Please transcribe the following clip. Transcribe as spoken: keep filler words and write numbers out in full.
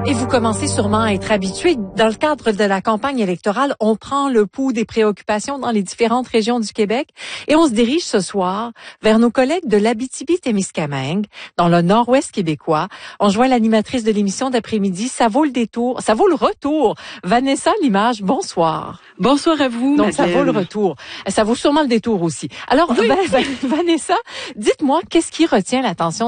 Et vous commencez sûrement à être habitué. Dans le cadre de la campagne électorale, on prend le pouls des préoccupations dans les différentes régions du Québec et on se dirige ce soir vers nos collègues de l'Abitibi-Témiscamingue, dans le nord-ouest québécois. On joint l'animatrice de l'émission d'après-midi. Ça vaut le détour, ça vaut le retour. Vanessa Limage, bonsoir. Bonsoir à vous, Donc, Madeleine. Ça vaut le retour. Ça vaut sûrement le détour aussi. Alors, oui. ben, Vanessa, dites-moi, qu'est-ce qui retient l'attention